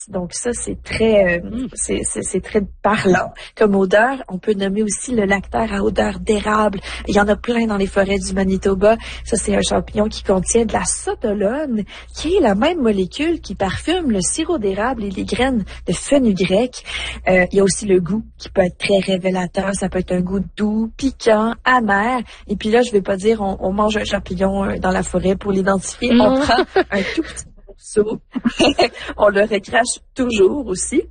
Donc ça, c'est très, c'est très parlant. Comme odeur, on peut nommer aussi le lactaire à odeur d'érable. Il y en a plein dans les forêts du Manitoba. Ça, c'est un champignon qui contient de la sotolone, qui est la même molécule qui parfume le sirop d'érable et les graines de fenugrec. Il y a aussi le goût qui peut être très révélateur. Ça peut être un goût doux, piquant, amer. Et puis là, je vais pas dire on mange un champignon dans la forêt pour l'identifier. On prend un tout petit on le recrache toujours aussi.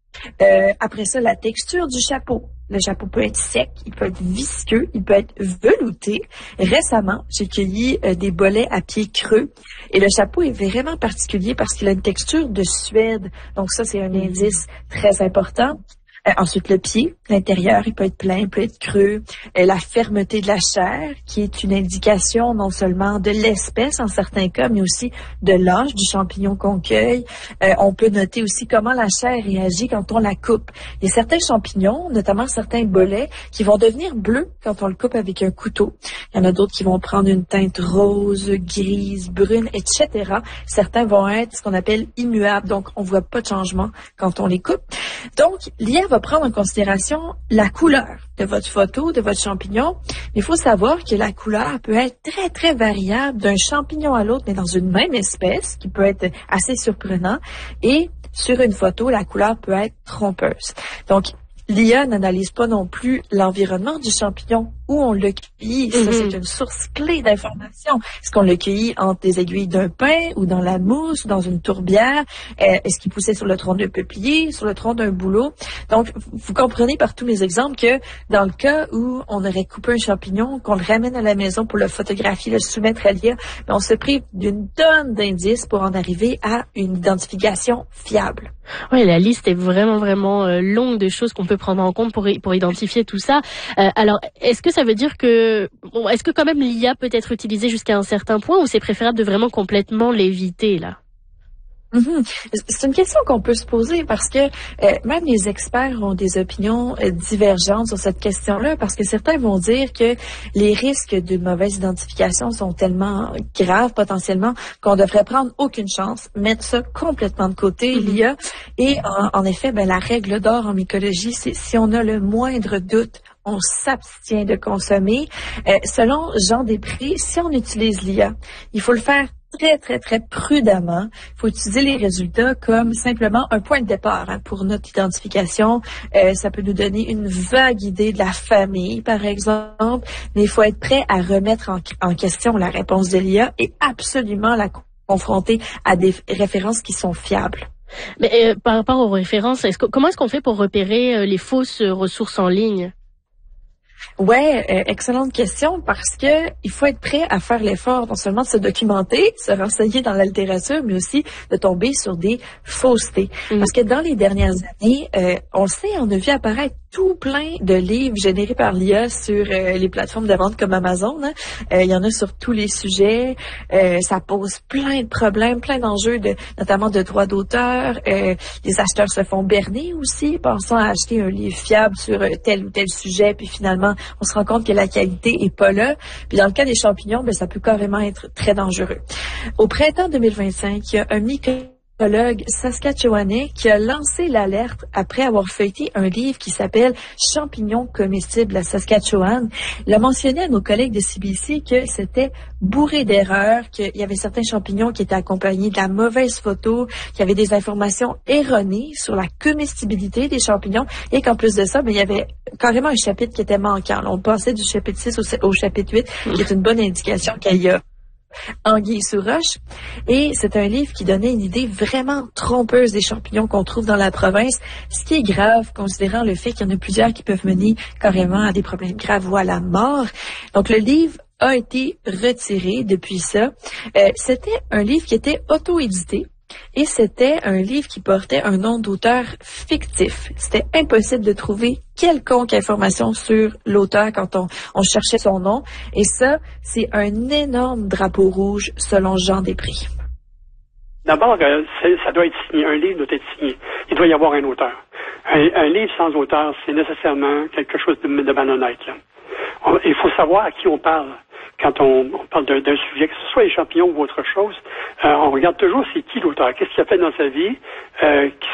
Après ça, la texture du chapeau. Le chapeau peut être sec, il peut être visqueux, il peut être velouté. Récemment, j'ai cueilli des bolets à pied creux et le chapeau est vraiment particulier parce qu'il a une texture de suède. Donc ça, c'est un indice très important. Ensuite, le pied, l'intérieur, il peut être plein, il peut être creux. La fermeté de la chair, qui est une indication non seulement de l'espèce en certains cas, mais aussi de l'âge du champignon qu'on cueille. On peut noter aussi comment la chair réagit quand on la coupe. Il y a certains champignons, notamment certains bolets, qui vont devenir bleus quand on le coupe avec un couteau. Il y en a d'autres qui vont prendre une teinte rose, grise, brune, etc. Certains vont être ce qu'on appelle immuables, donc on voit pas de changement quand on les coupe. Donc, l'IA va prendre en considération la couleur de votre photo, de votre champignon. Il faut savoir que la couleur peut être très, très variable d'un champignon à l'autre, mais dans une même espèce, qui peut être assez surprenant. Et sur une photo, la couleur peut être trompeuse. Donc, l'IA n'analyse pas non plus l'environnement du champignon où on le cueillit. Ça, c'est une source clé d'information. Est-ce qu'on le cueillit entre des aiguilles d'un pin ou dans la mousse ou dans une tourbière? Est-ce qu'il poussait sur le tronc d'un peuplier, sur le tronc d'un bouleau? Donc, vous comprenez par tous mes exemples que dans le cas où on aurait coupé un champignon, qu'on le ramène à la maison pour le photographier, le soumettre à l'IA, on se prive d'une tonne d'indices pour en arriver à une identification fiable. Oui, la liste est vraiment longue de choses qu'on peut prendre en compte pour identifier tout ça. Alors, est-ce que ça veut dire que, est-ce que quand même l'IA peut être utilisée jusqu'à un certain point ou c'est préférable de vraiment complètement l'éviter là? C'est une question qu'on peut se poser parce que même les experts ont des opinions divergentes sur cette question-là parce que certains vont dire que les risques d'une mauvaise identification sont tellement graves potentiellement qu'on devrait prendre aucune chance, mettre ça complètement de côté, l'IA. Et en effet, la règle d'or en mycologie, c'est si on a le moindre doute, on s'abstient de consommer. Selon Jean Després, si on utilise l'IA, il faut le faire très prudemment. Il faut utiliser les résultats comme simplement un point de départ pour notre identification. Ça peut nous donner une vague idée de la famille, par exemple, mais il faut être prêt à remettre en question la réponse de l'IA et absolument la confronter à des références qui sont fiables. Mais par rapport aux références, comment est-ce qu'on fait pour repérer les fausses ressources en ligne? Ouais, excellente question parce que il faut être prêt à faire l'effort non seulement de se documenter, se renseigner dans la littérature, mais aussi de tomber sur des faussetés. Parce que dans les dernières années, on le sait, on a vu apparaître tout plein de livres générés par l'IA sur les plateformes de vente comme Amazon. Il y en a sur tous les sujets. Ça pose plein de problèmes, plein d'enjeux, notamment de droits d'auteur. Les acheteurs se font berner aussi, pensant à acheter un livre fiable sur tel ou tel sujet, puis finalement, on se rend compte que la qualité est pas là. Puis dans le cas des champignons, ça peut carrément être très dangereux. Au printemps 2025, il y a un mycologue saskatchewanais qui a lancé l'alerte après avoir feuilleté un livre qui s'appelle Champignons comestibles à Saskatchewan. Il a mentionné à nos collègues de CBC que c'était bourré d'erreurs, qu'il y avait certains champignons qui étaient accompagnés de la mauvaise photo, qu'il y avait des informations erronées sur la comestibilité des champignons et qu'en plus de ça, il y avait carrément un chapitre qui était manquant. On passait du chapitre 6 au chapitre 8, qui est une bonne indication qu'il y a anguille sous roche. Et c'est un livre qui donnait une idée vraiment trompeuse des champignons qu'on trouve dans la province, ce qui est grave considérant le fait qu'il y en a plusieurs qui peuvent mener carrément à des problèmes graves ou à la mort. Donc le livre a été retiré depuis ça. C'était un livre qui était auto-édité. Et c'était un livre qui portait un nom d'auteur fictif. C'était impossible de trouver quelconque information sur l'auteur quand on cherchait son nom. Et ça, c'est un énorme drapeau rouge selon Jean Després. D'abord, ça doit être signé. Un livre doit être signé. Il doit y avoir un auteur. Un livre sans auteur, c'est nécessairement quelque chose de malhonnête. Il faut savoir à qui on parle. quand on parle d'un sujet, que ce soit les champignons ou autre chose, on regarde toujours c'est qui l'auteur, qu'est-ce qu'il a fait dans sa vie,